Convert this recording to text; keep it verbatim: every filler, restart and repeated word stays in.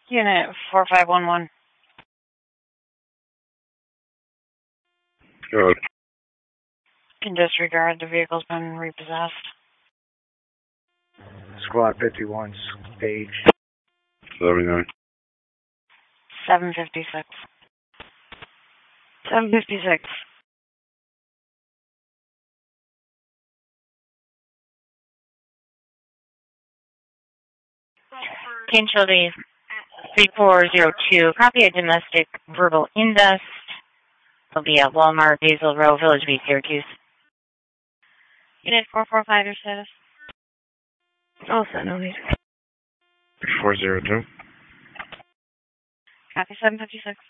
Unit four five one one. Good. Can disregard, the vehicle's been repossessed. Squad fifty-one, stage. seventy-nine. seven fifty-six. seven fifty-six. Kinshally three four zero two. Copy a domestic verbal indust. Will be at Walmart, Basil Row, Village Beach, Syracuse. Unit four four five, your status? All set, no need. four zero two. Copy seven fifty-six.